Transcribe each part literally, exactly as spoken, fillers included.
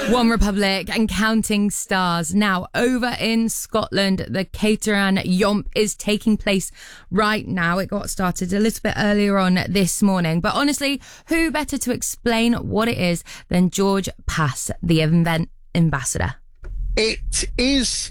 One Republic and Counting Stars. Now, over in Scotland, the Cateran Yomp is taking place right now. It got started a little bit earlier on this morning. But honestly, who better to explain what it is than George Pass, the event ambassador? It is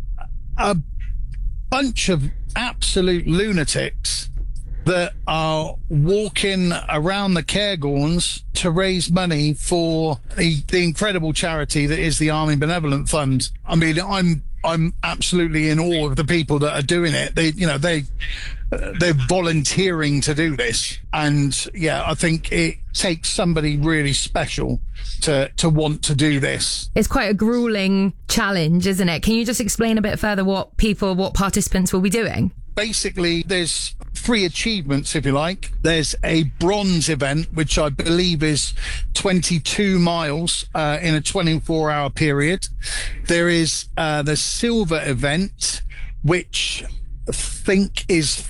a bunch of absolute lunatics that are walking around the Cairngorms to raise money for the, the incredible charity that is the Army Benevolent Fund. I mean, I'm I'm absolutely in awe of the people that are doing it. They, you know, they they're volunteering to do this, and yeah, I think it takes somebody really special to to want to do this. It's quite a grueling challenge, isn't it? Can you just explain a bit further what people, what participants will be doing? Basically, there's three achievements, if you like. There's a bronze event, which I believe is twenty-two miles uh, in a twenty-four hour period. There is uh, the silver event, which I think is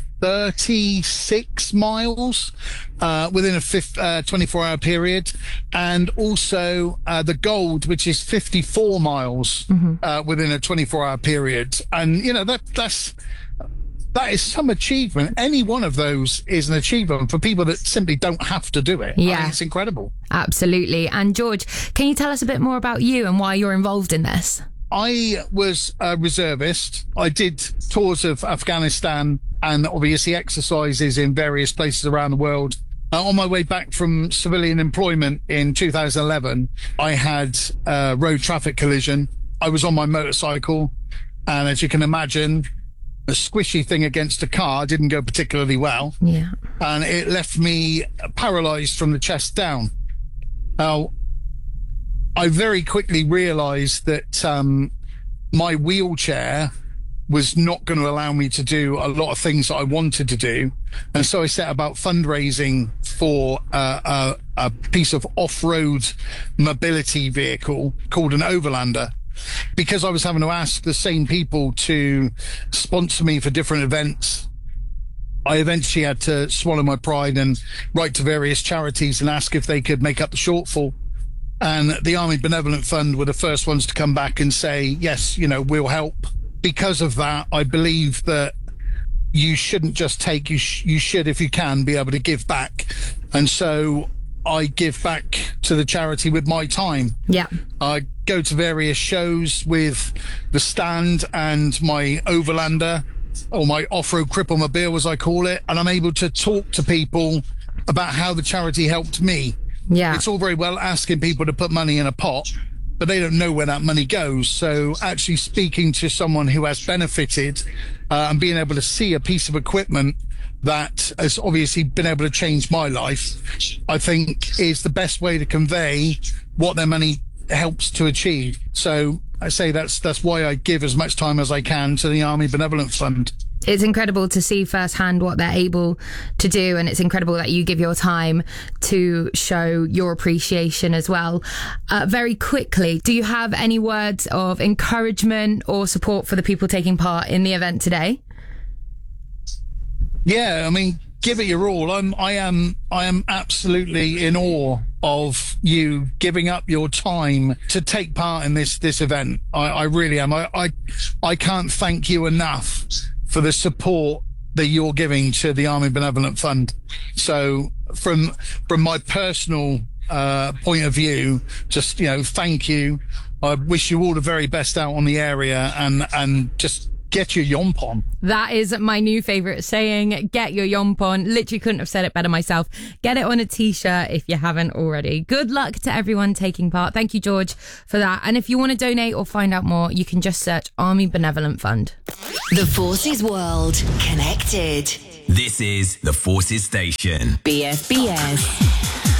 thirty-six miles uh, within a fifth, uh, twenty-four hour period. And also uh, the gold, which is fifty-four miles mm-hmm. uh, within a twenty-four hour period. And, you know, that that's... That is some achievement. Any one of those is an achievement for people that simply don't have to do it. Yeah. I think it's incredible. Absolutely. And George, can you tell us a bit more about you and why you're involved in this? I was a reservist. I did tours of Afghanistan and obviously exercises in various places around the world. Uh, on my way back from civilian employment in two thousand eleven, I had a road traffic collision. I was on my motorcycle, and as you can imagine, a squishy thing against a car didn't go particularly well. Yeah. And it left me paralyzed from the chest down. Now, I very quickly realized that um, my wheelchair was not going to allow me to do a lot of things that I wanted to do. And so I set about fundraising for uh, a, a piece of off-road mobility vehicle called an Overlander, because I was having to ask the same people to sponsor me for different events. I eventually had to swallow my pride and write to various charities and ask if they could make up the shortfall. And the Army Benevolent Fund were the first ones to come back and say, yes, you know, we'll help. Because of that, I believe that you shouldn't just take, you, sh- you should, if you can, be able to give back. And so I give back to the charity with my time. Yeah. I go to various shows with the stand and my Overlander, or my off-road cripple mobile, as I call it, and I'm able to talk to people about how the charity helped me. Yeah. It's all very well asking people to put money in a pot, but they don't know where that money goes. So actually speaking to someone who has benefited uh, and being able to see a piece of equipment that has obviously been able to change my life, I think is the best way to convey what their money helps to achieve. So I say that's that's why I give as much time as I can to the Army Benevolent Fund. It's incredible to see firsthand what they're able to do, and it's incredible that you give your time to show your appreciation as well. Uh, very quickly, do you have any words of encouragement or support for the people taking part in the event today? Yeah, I mean, give it your all. I'm, I am, I am absolutely in awe of you giving up your time to take part in this this event. I, I really am. I, I, I can't thank you enough for the support that you're giving to the Army Benevolent Fund. So, from from my personal uh, point of view, just you know, thank you. I wish you all the very best out on the area, and and just get your yomp on. That is my new favourite saying, get your yomp on. Literally couldn't have said it better myself. Get it on a t-shirt if you haven't already. Good luck to everyone taking part. Thank you, George, for that. And if you want to donate or find out more, you can just search Army Benevolent Fund. The Forces World Connected. This is the Forces Station. B F B S.